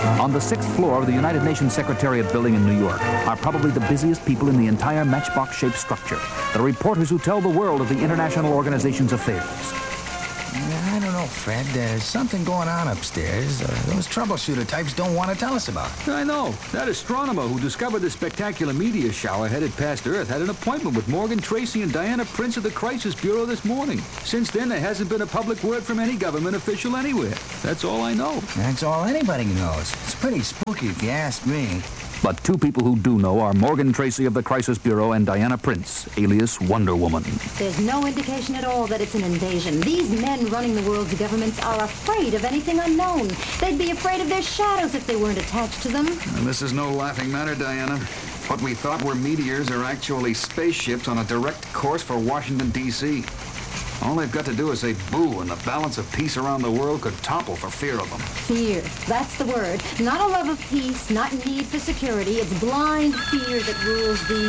On the 6th floor of the United Nations Secretariat building in New York are probably the busiest people in the entire matchbox-shaped structure, the reporters who tell the world of the international organization's affairs. I don't know, Fred. There's something going on upstairs. Those troubleshooter types don't want to tell us about. I know. That astronomer who discovered the spectacular meteor shower headed past Earth had an appointment with Morgan Tracy and Diana Prince of the Crisis Bureau this morning. Since then, there hasn't been a public word from any government official anywhere. That's all I know. That's all anybody knows. It's pretty spooky if you ask me. But two people who do know are Morgan Tracy of the Crisis Bureau and Diana Prince, alias Wonder Woman. There's no indication at all that it's an invasion. These men running the world's governments are afraid of anything unknown. They'd be afraid of their shadows if they weren't attached to them. And this is no laughing matter, Diana. What we thought were meteors are actually spaceships on a direct course for Washington, D.C. All they've got to do is say boo, and the balance of peace around the world could topple for fear of them. Fear. That's the word. Not a love of peace, not need for security. It's blind fear that rules these...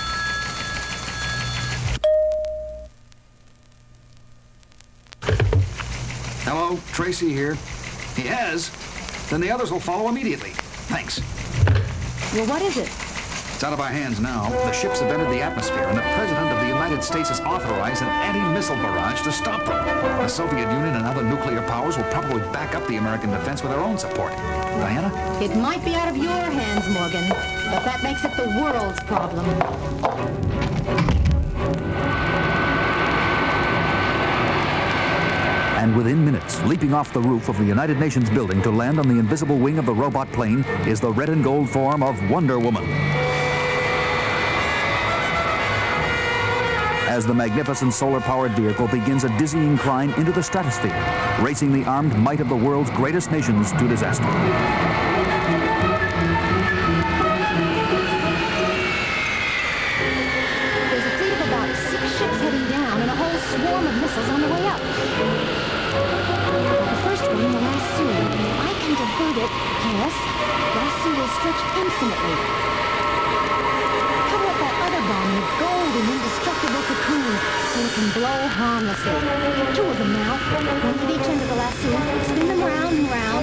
Hello, Tracy here. He has? Then the others will follow immediately. Thanks. Well, what is it? It's out of our hands now. The ships have entered the atmosphere, and the President of the United States has authorized an anti-missile barrage to stop them. The Soviet Union and other nuclear powers will probably back up the American defense with their own support. Diana? It might be out of your hands, Morgan, but that makes it the world's problem. And within minutes, leaping off the roof of the United Nations building to land on the invisible wing of the robot plane is the red and gold form of Wonder Woman. As the magnificent solar-powered vehicle begins a dizzying climb into the stratosphere, racing the armed might of the world's greatest nations to disaster. There's a fleet of about 6 ships heading down and a whole swarm of missiles on the way up. The first one, the lasso. I can divert it. Yes, lasso will stretch infinitely. Cover up that other bomb with gold and indestructible cocoon so it can blow harmlessly. 2 of them now. One at each end of the lasso. Spin them round and round.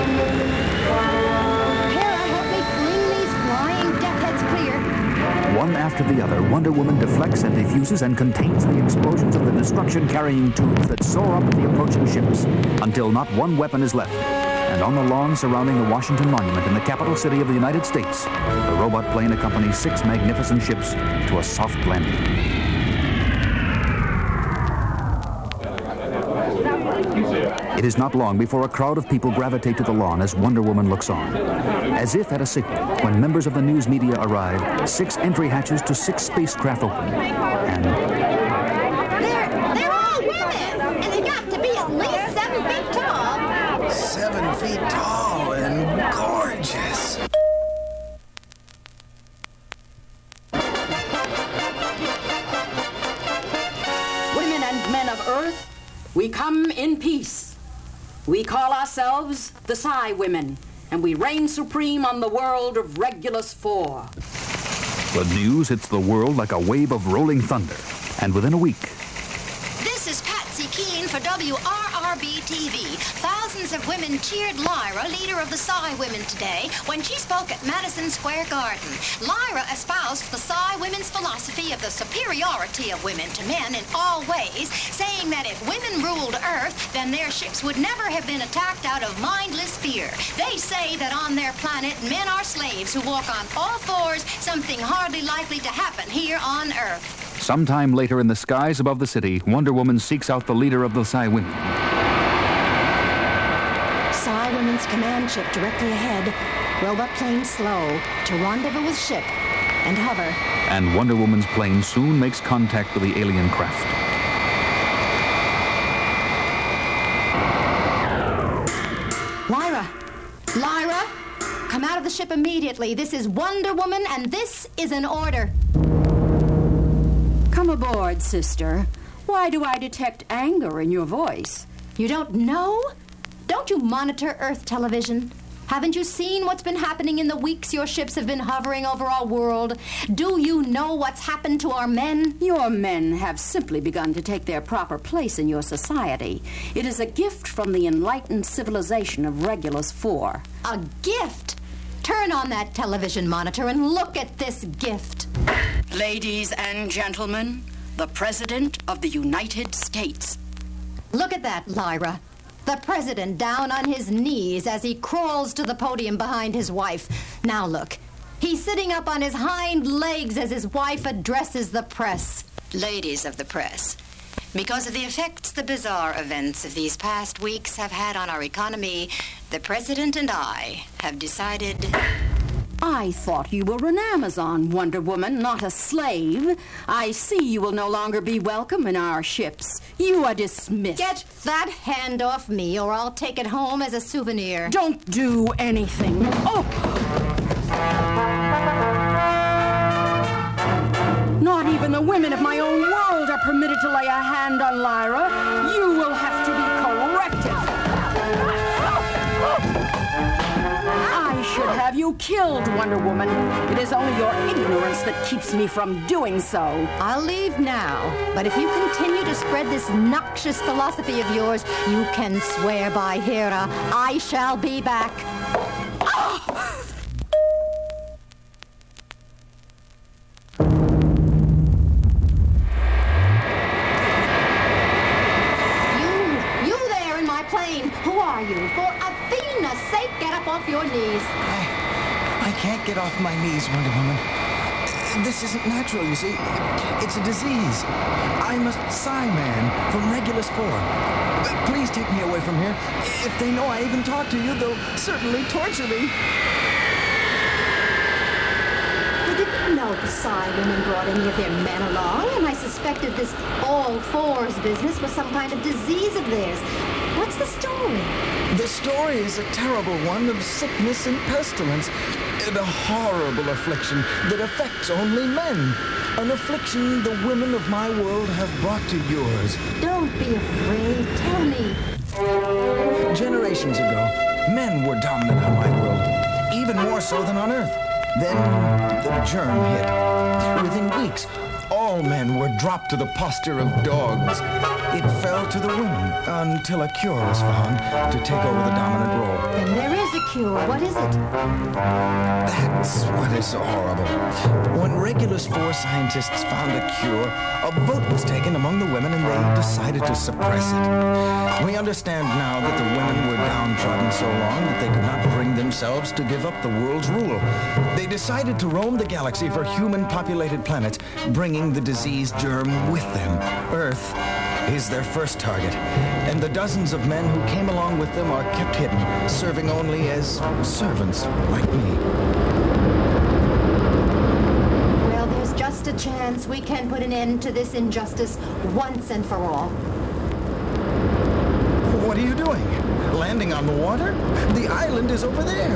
Hera, help me fling these flying deathheads clear. One after the other, Wonder Woman deflects and defuses and contains the explosions of the destruction-carrying tubes that soar up at the approaching ships, until not one weapon is left. And on the lawn surrounding the Washington Monument in the capital city of the United States, the robot plane accompanies 6 magnificent ships to a soft landing. It is not long before a crowd of people gravitate to the lawn as Wonder Woman looks on. As if at a signal, when members of the news media arrive, 6 entry hatches to 6 spacecraft open. And They're all women, and they got to be at least 7 feet tall. 7 feet tall and gorgeous. Women and men of Earth, we come in peace. We call ourselves the Psi Women, and we reign supreme on the world of Regulus IV. the news hits the world like a wave of rolling thunder. And within a week, This is Patsy Keene for WRRB-TV. Thousands of women cheered Lyra, leader of the Psi Women, today when she spoke at Madison Square Garden. Lyra espoused the Psi Women's philosophy of the superiority of women to men in all ways, saying that if women ruled Earth, then their ships would never have been attacked out of mindless fear. They say that on their planet, men are slaves who walk on all fours, something hardly likely to happen here on Earth. sometime later in the skies above the city, Wonder Woman seeks out the leader of the Psi Women. Psi Women's command ship directly ahead. Robot plane slow to rendezvous with ship and hover. And Wonder Woman's plane soon makes contact with the alien craft. Lyra! Lyra! Come out of the ship immediately. This is Wonder Woman, and this is an order. Come aboard, sister. Why do I detect anger in your voice? You don't know? Don't you monitor Earth television? Haven't you seen what's been happening in the weeks your ships have been hovering over our world? Do you know what's happened to our men? Your men have simply begun to take their proper place in your society. It is a gift from the enlightened civilization of Regulus IV. A gift? Turn on that television monitor and look at this gift. Ladies and gentlemen, the President of the United States. Look at that, Lyra. The President down on his knees as he crawls to the podium behind his wife. Now look. He's sitting up on his hind legs as his wife addresses the press. Ladies of the press, because of the effects the bizarre events of these past weeks have had on our economy, the President and I have decided... I thought you were an Amazon, Wonder Woman, not a slave. I see you will no longer be welcome in our ships. You are dismissed. Get that hand off me, or I'll take it home as a souvenir. Don't do anything. Oh! Not even the women of my own world are permitted to lay a hand on Lyra. You will have to be corrected. I should have you killed, Wonder Woman. It is only your ignorance that keeps me from doing so. I'll leave now, but if you continue to spread this noxious philosophy of yours, you can swear by Hera, I shall be back. You there in my plane, who are you? For Athena's sake, get up off your knees. I can't get off my knees, Wonder Woman. This isn't natural, you see. It's a disease. I'm a Psy-Man from Regulus IV. Please take me away from here. If they know I even talked to you, they'll certainly torture me. I didn't know the Psy women brought any of their men along, and I suspected this all fours business was some kind of disease of theirs. What's the story? The story is a terrible one of sickness and pestilence. A horrible affliction that affects only men. An affliction the women of my world have brought to yours. Don't be afraid. Tell me. Generations ago, men were dominant on my world, even more so than on Earth. Then the germ hit. Within weeks, all men were dropped to the posture of dogs. It fell to the women until a cure was found to take over the dominant role. And there is a cure. What is it? That's what is so horrible. When Regulus IV scientists found a cure, a vote was taken among the women and they decided to suppress it. We understand now that the women were downtrodden so long that they could not bring themselves to give up the world's rule. They decided to roam the galaxy for human-populated planets, bringing the disease germ with them. Earth is their first target, and the dozens of men who came along with them are kept hidden, serving only as servants like me. Well, there's just a chance we can put an end to this injustice once and for all. What are you doing? Landing on the water? The island is over there.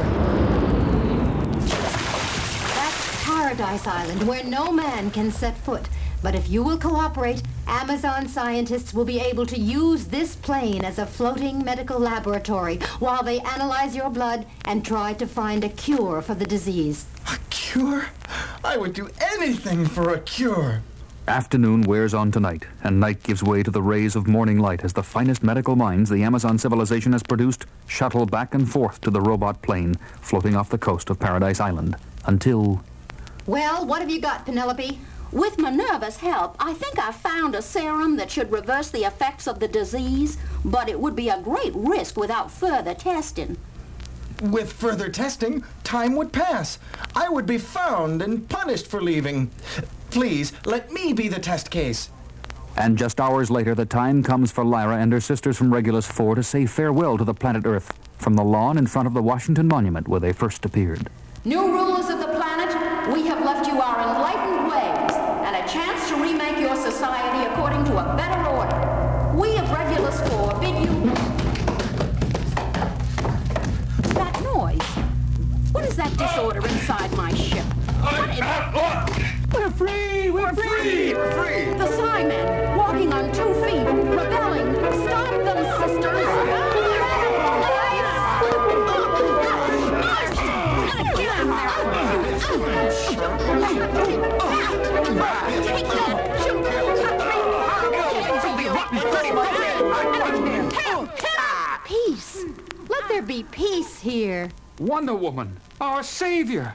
That's Paradise Island, where no man can set foot. But if you will cooperate, Amazon scientists will be able to use this plane as a floating medical laboratory while they analyze your blood and try to find a cure for the disease. A cure? I would do anything for a cure. Afternoon wears on to night, and night gives way to the rays of morning light as the finest medical minds the Amazon civilization has produced shuttle back and forth to the robot plane floating off the coast of Paradise Island, until... Well, what have you got, Penelope? With Minerva's help, I think I've found a serum that should reverse the effects of the disease, but it would be a great risk without further testing. With further testing, time would pass. I would be found and punished for leaving. Please, let me be the test case. And just hours later, the time comes for Lyra and her sisters from Regulus IV to say farewell to the planet Earth from the lawn in front of the Washington Monument where they first appeared. New rulers of the planet, we have left you our enlightened ways and a chance to remake your society according to a better order. We of Regulus IV bid you... That noise. What is that disorder inside my ship? We're free! We're free! We're free! The Psy-Men, walking on 2 feet, rebelling. Stop them, sisters! be peace here. Wonder Woman, our savior.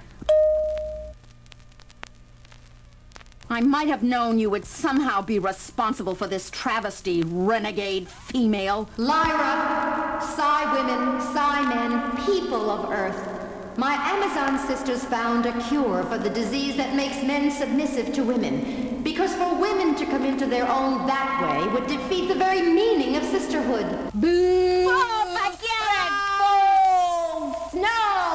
I might have known you would somehow be responsible for this travesty, renegade female. Lyra, Psi women, Psi men, people of Earth. My Amazon sisters found a cure for the disease that makes men submissive to women. Because for women to come into their own that way would defeat the very meaning of sisterhood. Boo! Oh, forget it, fools! No!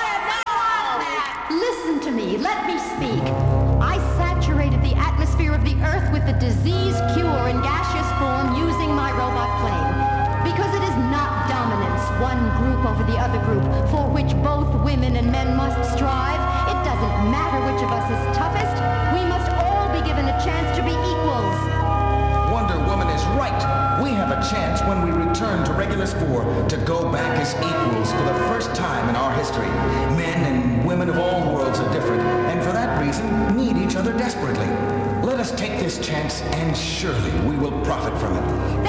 Listen to me. Let me speak. I saturated the atmosphere of the Earth with the disease cure in gaseous form using my robot plane. Because it is not dominance, one group over the other group, for which both women and men must strive. It doesn't matter which of us is toughest. We must all be given a chance to be equals. Wonder Woman is right. We have a chance when we return to Regulus 4 to go back as equals for the first time in our history. Men and women of all worlds are different, and for that reason, need each other desperately. Let us take this chance, and surely we will profit from it.